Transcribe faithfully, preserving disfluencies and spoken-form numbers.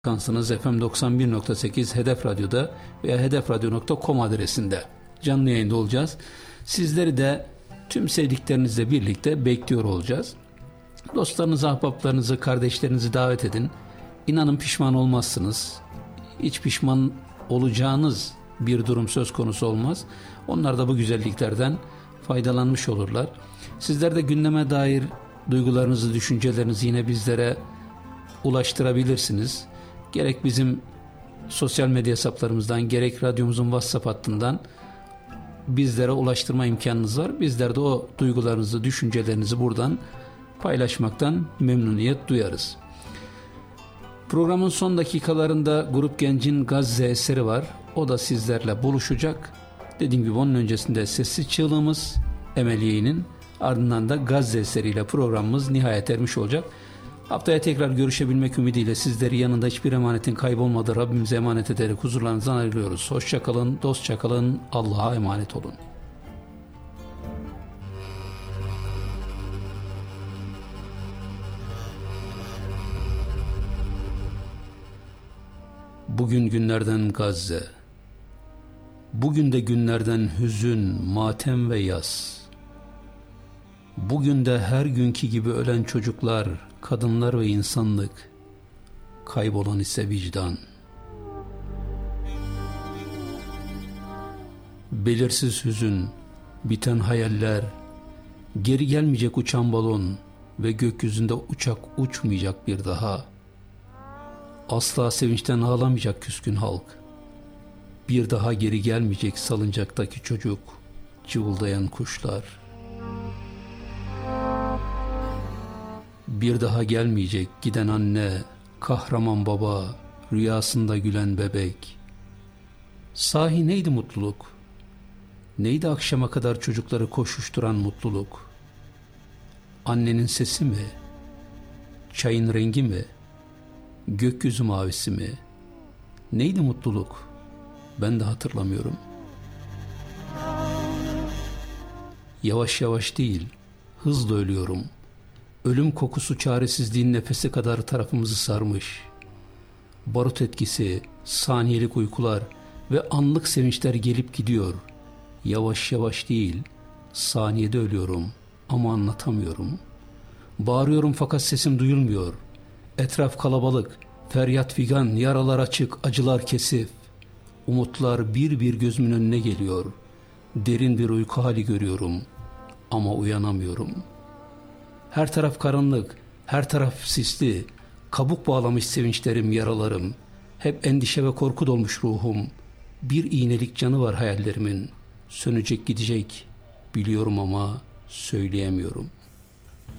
Kansınız F M doksan bir nokta sekiz Hedef Radyo'da veya hedefradyo nokta com adresinde canlı yayında olacağız. Sizleri de tüm sevdiklerinizle birlikte bekliyor olacağız. Dostlarınızı, ahbaplarınızı, kardeşlerinizi davet edin. İnanın pişman olmazsınız. Hiç pişman olacağınız bir durum söz konusu olmaz. Onlar da bu güzelliklerden faydalanmış olurlar. Sizler de gündeme dair duygularınızı, düşüncelerinizi yine bizlere ulaştırabilirsiniz. Gerek bizim sosyal medya hesaplarımızdan, gerek radyomuzun WhatsApp hattından bizlere ulaştırma imkanınız var. Bizler de o duygularınızı, düşüncelerinizi buradan paylaşmaktan memnuniyet duyarız. Programın son dakikalarında Grup Genc'in Gazze eseri var. O da sizlerle buluşacak. Dediğim gibi onun öncesinde Sessiz Çığlığımız, Emel Yeğen'in, ardından da Gazze eseriyle programımız nihayet ermiş olacak. Haftaya tekrar görüşebilmek ümidiyle sizleri yanında hiçbir emanetin kaybolmadığı Rabbimize emanet ederek huzurlarınızdan ayrılıyoruz. Hoşça kalın, dostça kalın, Allah'a emanet olun. Bugün günlerden Gazze, bugün de günlerden hüzün, matem ve yas. Bugün de her günkü gibi ölen çocuklar, kadınlar ve insanlık, kaybolan ise vicdan. Belirsiz hüzün, biten hayaller, geri gelmeyecek uçan balon ve gökyüzünde uçak uçmayacak bir daha. Asla sevinçten ağlamayacak küskün halk. Bir daha geri gelmeyecek salıncaktaki çocuk, cıvıldayan kuşlar. Bir daha gelmeyecek giden anne, kahraman baba, rüyasında gülen bebek. Sahi neydi mutluluk? Neydi akşama kadar çocukları koşuşturan mutluluk? Annenin sesi mi? Çayın rengi mi? Gökyüzü mavisi mi? Neydi mutluluk? Ben de hatırlamıyorum. Yavaş yavaş değil, hızla ölüyorum. Ölüm kokusu çaresizliğin nefesi kadar tarafımızı sarmış. Barut etkisi, saniyelik uykular ve anlık sevinçler gelip gidiyor. Yavaş yavaş değil, saniyede ölüyorum ama anlatamıyorum. Bağırıyorum fakat sesim duyulmuyor. Etraf kalabalık, feryat figan, yaralar açık, acılar kesif. Umutlar bir bir gözümün önüne geliyor. Derin bir uyku hali görüyorum ama uyanamıyorum. Her taraf karanlık, her taraf sisli, kabuk bağlamış sevinçlerim, yaralarım. Hep endişe ve korku dolmuş ruhum. Bir iğnelik canı var hayallerimin. Sönecek gidecek, biliyorum ama söyleyemiyorum.''